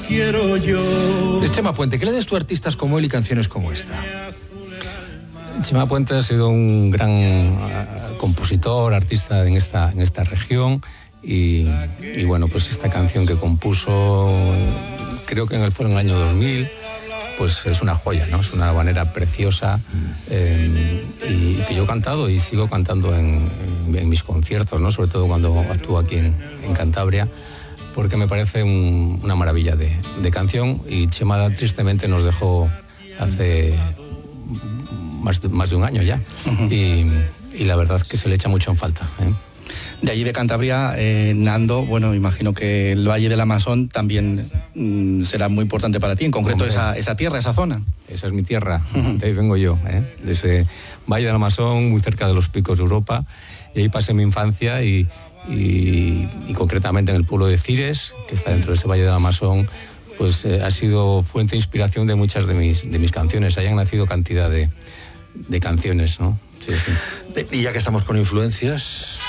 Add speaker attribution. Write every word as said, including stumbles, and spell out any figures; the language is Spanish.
Speaker 1: quiero yo.
Speaker 2: Es Chema Puente, ¿qué le des tú a artistas como él y canciones como esta?
Speaker 3: Chema Puente ha sido un gran uh, compositor, artista en esta, en esta región y, y bueno, pues esta canción que compuso, creo que en el, fue en el año dos mil, pues es una joya, ¿no? Es una manera preciosa eh, y que yo he cantado y sigo cantando en, en, en mis conciertos, ¿no? Sobre todo cuando actúo aquí en, en Cantabria, porque me parece un, una maravilla de, de canción y Chema tristemente nos dejó hace más, más de un año ya. Uh-huh. y, y la verdad que se le echa mucho en falta, ¿eh?
Speaker 4: De allí de Cantabria, eh, Nando, bueno, imagino que el Valle del Amazon también mm, será muy importante para ti, en concreto esa, esa tierra, esa zona.
Speaker 3: Esa es mi tierra, uh-huh. De ahí vengo yo, ¿eh? De ese Valle del Amazon, muy cerca de los picos de Europa, y ahí pasé mi infancia y, y, y concretamente en el pueblo de Cires, que está dentro de ese Valle del Amazon, pues eh, ha sido fuente de inspiración de muchas de mis, de mis canciones. Ahí han nacido cantidad de, de canciones, ¿no? Sí, sí.
Speaker 2: Y ya que estamos con influencias,